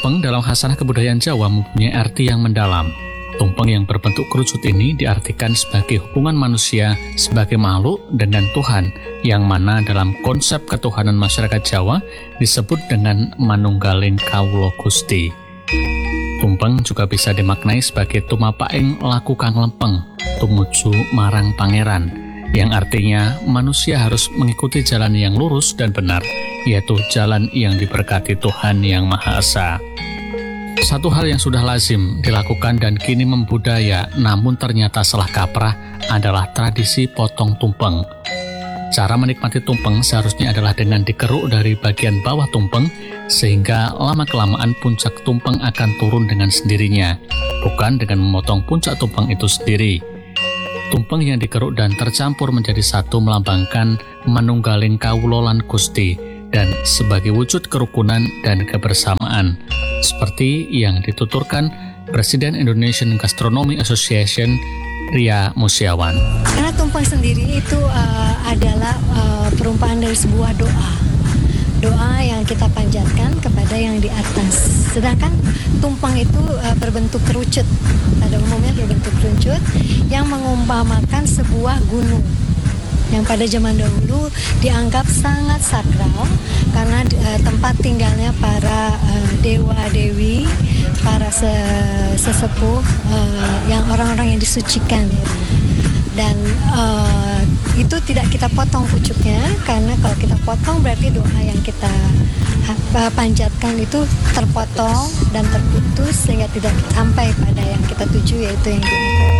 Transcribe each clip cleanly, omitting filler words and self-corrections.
tumpeng dalam khasanah kebudayaan Jawa mempunyai arti yang mendalam. Tumpeng yang berbentuk kerucut ini diartikan sebagai hubungan manusia sebagai makhluk dengan Tuhan, yang mana dalam konsep ketuhanan masyarakat Jawa disebut dengan manunggaling kawula Gusti. Tumpeng juga bisa dimaknai sebagai tumapaing laku kang lempeng, tumuju marang pangeran, yang artinya manusia harus mengikuti jalan yang lurus dan benar, yaitu jalan yang diberkati Tuhan Yang Maha Esa. Satu hal yang sudah lazim dilakukan dan kini membudaya, namun ternyata salah kaprah, adalah tradisi potong tumpeng. Cara menikmati tumpeng seharusnya adalah dengan dikeruk dari bagian bawah tumpeng, sehingga lama-kelamaan puncak tumpeng akan turun dengan sendirinya, bukan dengan memotong puncak tumpeng itu sendiri. Tumpeng yang dikeruk dan tercampur menjadi satu melambangkan manunggaling kawula lan Gusti, dan sebagai wujud kerukunan dan kebersamaan, seperti yang dituturkan Presiden Indonesian Gastronomy Association Ria Musyawan. Karena tumpeng sendiri itu adalah perumpamaan dari sebuah doa yang kita panjatkan kepada yang di atas. Sedangkan tumpeng itu berbentuk kerucut, pada umumnya berbentuk kerucut yang mengumpamakan sebuah gunung yang pada zaman dahulu dianggap sangat sakral karena tempat tinggalnya para dewa-dewi, para sesepuh, yang orang-orang yang disucikan. Dan itu tidak kita potong pucuknya, karena kalau kita potong berarti doa yang kita panjatkan itu terpotong dan terputus sehingga tidak sampai pada yang kita tuju, yaitu yang di atas.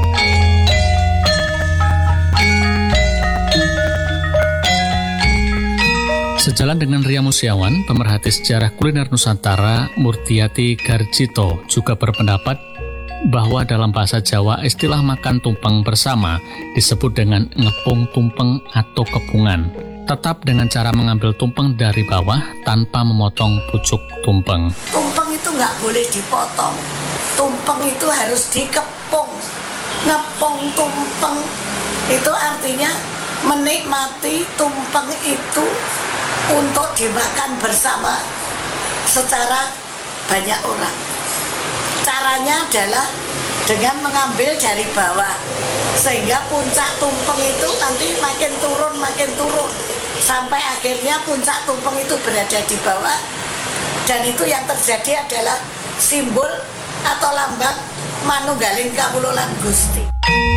Sejalan dengan Ria Musyawan, pemerhati sejarah kuliner Nusantara Murtiati Garjito juga berpendapat bahwa dalam bahasa Jawa istilah makan tumpeng bersama disebut dengan ngepung tumpeng atau kepungan, tetap dengan cara mengambil tumpeng dari bawah tanpa memotong pucuk tumpeng. Tumpeng itu nggak boleh dipotong, tumpeng itu harus dikepung. Ngepung tumpeng itu artinya menikmati tumpeng itu untuk dimakan bersama secara banyak orang. Caranya adalah dengan mengambil dari bawah, sehingga puncak tumpeng itu nanti makin turun sampai akhirnya puncak tumpeng itu berada di bawah, dan itu yang terjadi adalah simbol atau lambang manunggaling kawula lan Gusti.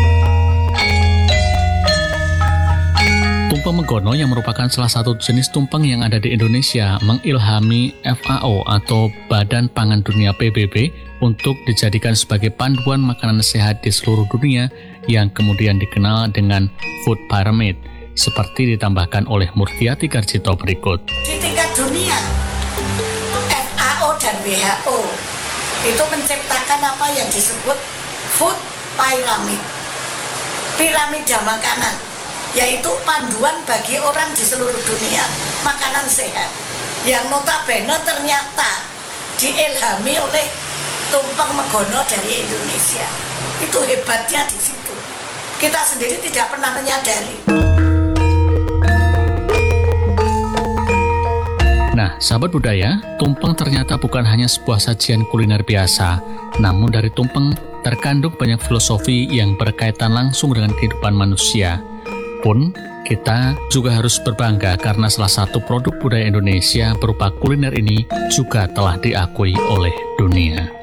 Tumpeng Megono yang merupakan salah satu jenis tumpeng yang ada di Indonesia mengilhami FAO atau Badan Pangan Dunia PBB untuk dijadikan sebagai panduan makanan sehat di seluruh dunia yang kemudian dikenal dengan food pyramid, seperti ditambahkan oleh Murtiati Garjito berikut. Di tingkat dunia, FAO dan WHO itu menciptakan apa yang disebut food pyramid, piramida makanan, yaitu panduan bagi orang di seluruh dunia makanan sehat, yang notabene ternyata diilhami oleh tumpeng Megono dari Indonesia. Itu hebatnya di situ. Kita sendiri tidak pernah menyadari. Nah, sahabat budaya, tumpeng ternyata bukan hanya sebuah sajian kuliner biasa, namun dari tumpeng terkandung banyak filosofi yang berkaitan langsung dengan kehidupan manusia. Pun, kita juga harus berbangga karena salah satu produk budaya Indonesia berupa kuliner ini juga telah diakui oleh dunia.